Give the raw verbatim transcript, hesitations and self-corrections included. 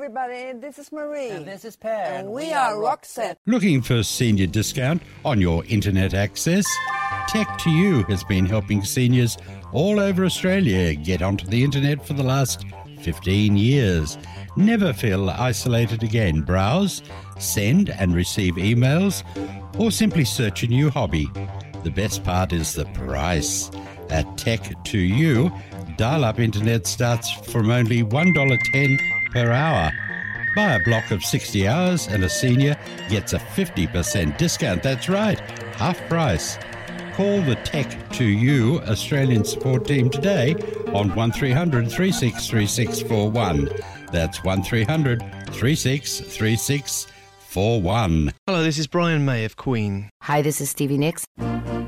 everybody. This is Marie. And this is Pat. And we, we are Roxette. Looking for senior discount on your internet access? Tech to You has been helping seniors all over Australia get onto the internet for the last fifteen years. Never feel isolated again. Browse, send and receive emails, or simply search a new hobby. The best part is the price. At Tech to You, dial-up internet starts from only one dollar ten per hour. Buy a block of sixty hours and a senior gets a fifty percent discount. That's right, half price. Call the Tech to You Australian support team today on one three hundred, three six three six four one. That's one three hundred, three six three six four one. Hello, this is Brian May of Queen. Hi, this is Stevie Nicks.